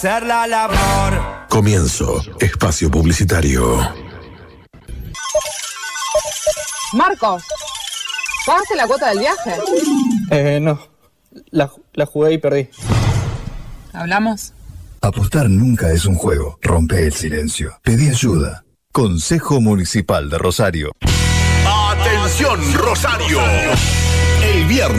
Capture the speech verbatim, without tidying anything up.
Hacer la labor. Comienzo. Espacio publicitario. Marcos, ¿pagaste la cuota del viaje? Eh, no. La, la jugué y perdí. ¿Hablamos? Apostar nunca es un juego. Rompe el silencio. Pedí ayuda. Consejo Municipal de Rosario. ¡Atención, Rosario! El viernes